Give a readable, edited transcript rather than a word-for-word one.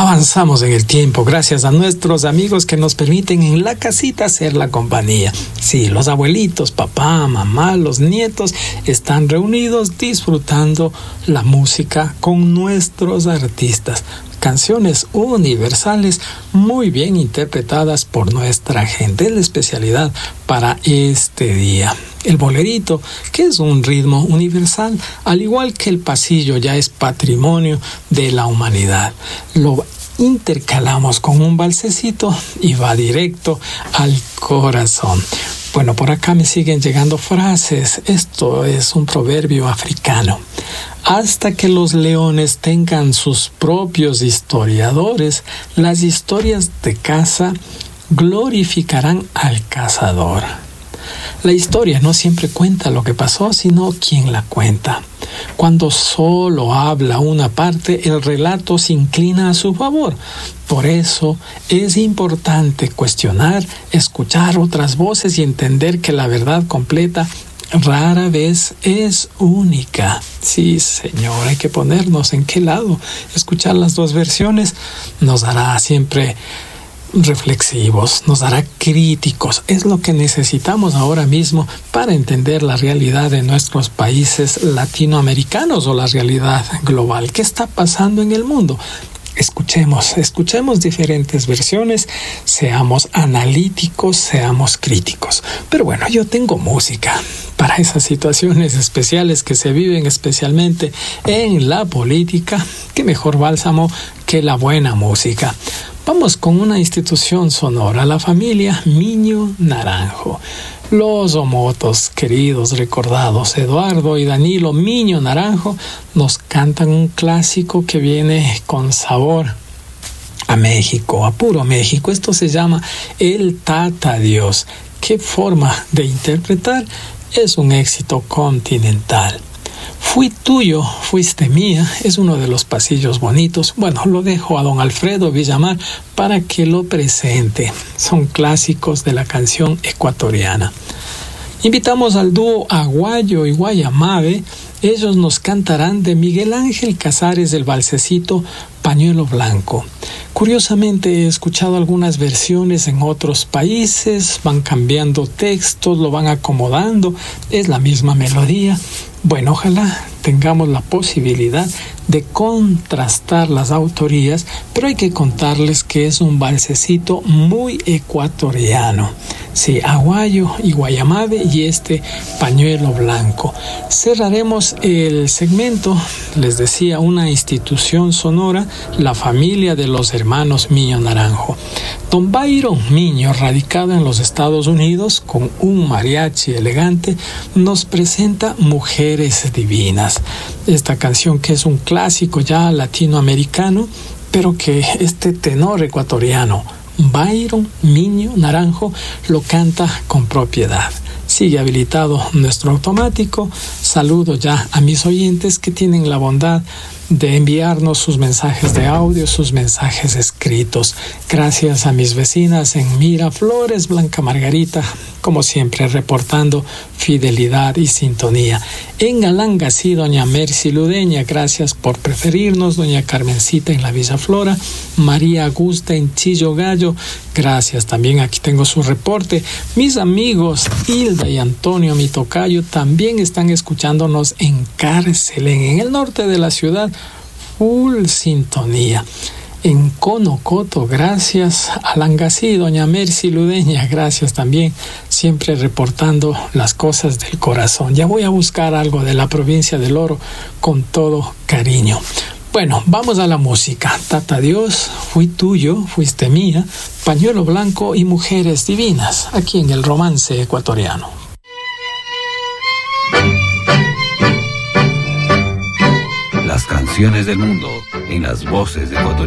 Avanzamos en el tiempo gracias a nuestros amigos que nos permiten en la casita hacer la compañía. Sí, los abuelitos, papá, mamá, los nietos están reunidos disfrutando la música con nuestros artistas. Canciones universales muy bien interpretadas por nuestra gente. Es la especialidad para este día. El bolerito, que es un ritmo universal, al igual que el pasillo, ya es patrimonio de la humanidad. Lo intercalamos con un valsecito y va directo al corazón. Bueno, por acá me siguen llegando frases. Esto es un proverbio africano. Hasta que los leones tengan sus propios historiadores, las historias de caza glorificarán al cazador. La historia no siempre cuenta lo que pasó, sino quien la cuenta. Cuando solo habla una parte, el relato se inclina a su favor. Por eso es importante cuestionar, escuchar otras voces y entender que la verdad completa rara vez es única. Sí, señor, hay que ponernos en qué lado. Escuchar las dos versiones nos hará siempre reflexivos, nos hará críticos. Es lo que necesitamos ahora mismo para entender la realidad de nuestros países latinoamericanos o la realidad global. ¿Qué está pasando en el mundo? Escuchemos diferentes versiones, seamos analíticos, seamos críticos. Pero bueno, yo tengo música para esas situaciones especiales que se viven especialmente en la política. ¿Qué mejor bálsamo que la buena música? Vamos con una institución sonora, la familia Miño Naranjo. Los omotos, queridos, recordados, Eduardo y Danilo Miño Naranjo, nos cantan un clásico que viene con sabor a México, a puro México. Esto se llama El Tata Dios. ¿Qué forma de interpretar? Es un éxito continental. Fui tuyo, fuiste mía, es uno de los pasillos bonitos. Bueno, lo dejo a don Alfredo Villamar para que lo presente. Son clásicos de la canción ecuatoriana. Invitamos al dúo Aguayo y Guayamabe. Ellos nos cantarán de Miguel Ángel Casares el valsecito Pañuelo Blanco. Curiosamente he escuchado algunas versiones en otros países, van cambiando textos, lo van acomodando, es la misma melodía. Bueno, ojalá tengamos la posibilidad de contrastar las autorías, pero hay que contarles que es un valsecito muy ecuatoriano. Sí, Aguayo y Guayamabe y este Pañuelo Blanco. Cerraremos el segmento, les decía, una institución sonora, la familia de los hermanos Miño Naranjo. Don Byron Miño, radicado en los Estados Unidos con un mariachi elegante, nos presenta Mujeres Divinas. Esta canción que es un clásico ya latinoamericano, pero que este tenor ecuatoriano, Byron Miño Naranjo, lo canta con propiedad. Sigue habilitado nuestro automático. Saludo ya a mis oyentes que tienen la bondad de enviarnos sus mensajes de audio, sus mensajes escritos. Gracias a mis vecinas en Miraflores, Blanca Margarita, como siempre reportando fidelidad y sintonía. En Alangasí, doña Mercy Ludeña, gracias por preferirnos. Doña Carmencita en la Villa Flora, María Augusta en Chillo Gallo, gracias también. Aquí tengo su reporte. Mis amigos Hilda y Antonio, mi tocayo, también están escuchándonos en Cárcelen, en el norte de la ciudad. Full sintonía. En Conocoto, gracias. Alangasí, doña Mercy Ludeña, gracias también, siempre reportando las cosas del corazón. Ya voy a buscar algo de la provincia del Oro con todo cariño. Bueno, vamos a la música. Tata Dios, fui tuyo, fuiste mía, Pañuelo Blanco y Mujeres Divinas, aquí en el romance ecuatoriano. Las canciones del mundo en las voces ecuatorianas.